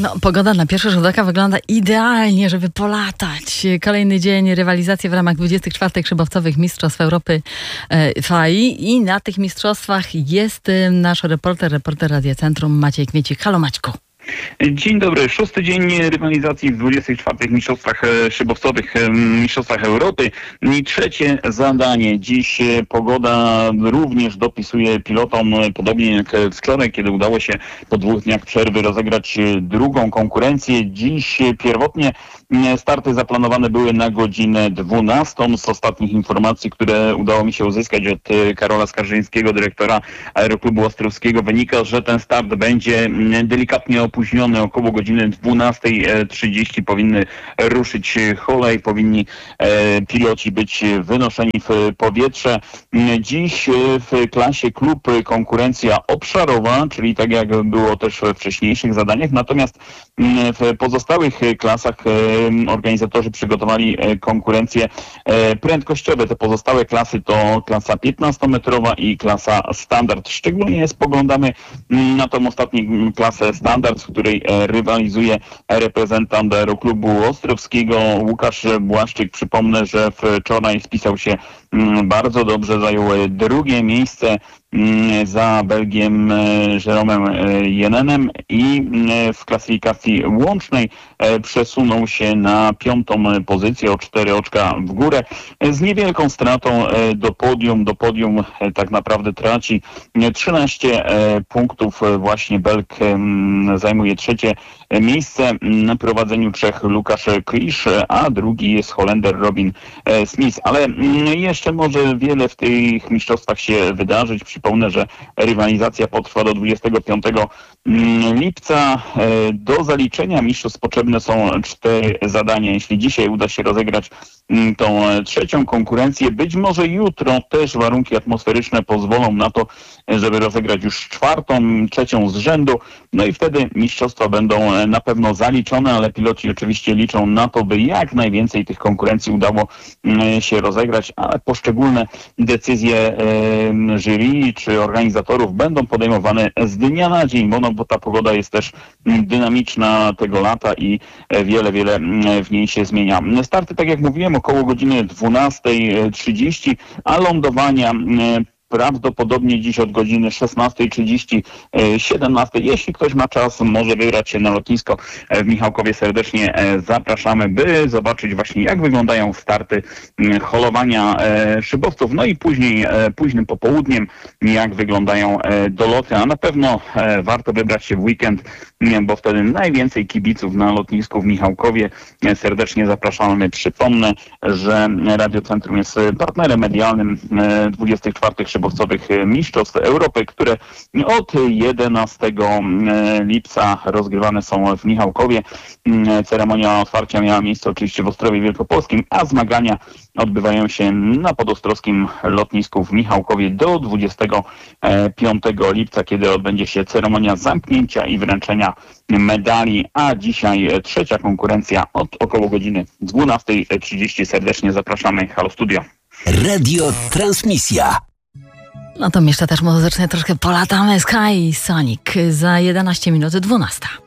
No, pogoda na pierwszy rzut oka wygląda idealnie, żeby polatać. Kolejny dzień rywalizacji w ramach 24. szybowcowych Mistrzostw Europy FAI i na tych mistrzostwach jest nasz reporter Radia Centrum Maciej Kmiecik. Halo Maćku. Dzień dobry. 6. dzień rywalizacji w 24. Mistrzostwach Szybowcowych, Mistrzostwach Europy. I trzecie zadanie. Dziś pogoda również dopisuje pilotom, podobnie jak wczoraj, kiedy udało się po 2 dniach przerwy rozegrać drugą konkurencję. Dziś pierwotnie starty zaplanowane były na godzinę 12. Z ostatnich informacji, które udało mi się uzyskać od Karola Skarżyńskiego, dyrektora Aeroklubu Ostrowskiego, wynika, że ten start będzie delikatnie opóźniony. Około godziny 12:30 powinny ruszyć hole i powinni piloci być wynoszeni w powietrze. Dziś w klasie klub konkurencja obszarowa, czyli tak jak było też we wcześniejszych zadaniach. Natomiast w pozostałych klasach organizatorzy przygotowali konkurencje prędkościowe. Te pozostałe klasy to klasa 15-metrowa i klasa standard. Szczególnie spoglądamy na tą ostatnią klasę standard, w której rywalizuje reprezentant Aeroklubu Ostrowskiego Łukasz Błaszczyk. Przypomnę, że wczoraj spisał się bardzo dobrze, zajął drugie miejsce za Belgiem Jeromem Jenenem i w klasyfikacji łącznej przesunął się na 5. pozycję o 4 oczka w górę z niewielką stratą do podium. Do podium tak naprawdę traci 13 punktów. Właśnie Belg zajmuje 3. miejsce na prowadzeniu Czech Lukasz Klisz, a drugi jest Holender Robin Smith. Ale jeszcze może wiele w tych mistrzostwach się wydarzyć. Przypomnę, że rywalizacja potrwa do 25 lipca. Do zaliczenia mistrzostw potrzebne są 4 zadania. Jeśli dzisiaj uda się rozegrać tą trzecią konkurencję, być może jutro też warunki atmosferyczne pozwolą na to, żeby rozegrać już 4., 3. z rzędu. No i wtedy mistrzostwa będą na pewno zaliczone, ale piloci oczywiście liczą na to, by jak najwięcej tych konkurencji udało się rozegrać, ale poszczególne decyzje jury czy organizatorów będą podejmowane z dnia na dzień, bo ta pogoda jest też dynamiczna tego lata i wiele w niej się zmienia. Starty, tak jak mówiłem, około godziny 12:30, a lądowania prawdopodobnie dziś od godziny 16:30, 17:00. Jeśli ktoś ma czas, może wybrać się na lotnisko w Michałkowie. Serdecznie zapraszamy, by zobaczyć właśnie, jak wyglądają starty holowania szybowców. No i później, późnym popołudniem, jak wyglądają doloty. A na pewno warto wybrać się w weekend, bo wtedy najwięcej kibiców na lotnisku w Michałkowie. Serdecznie zapraszamy. Przypomnę, że Radio Centrum jest partnerem medialnym 24. szybowcowych Mistrzostw Europy, które od 11 lipca rozgrywane są w Michałkowie. Ceremonia otwarcia miała miejsce oczywiście w Ostrowie Wielkopolskim, a zmagania odbywają się na podostrowskim lotnisku w Michałkowie do 25 lipca, kiedy odbędzie się ceremonia zamknięcia i wręczenia medali, a dzisiaj trzecia konkurencja od około godziny 12:30. Serdecznie zapraszamy. Halo Studio. Radio Transmisja. No to jeszcze też muzycznie troszkę polatamy. Sky Sonic za 11 minut 12.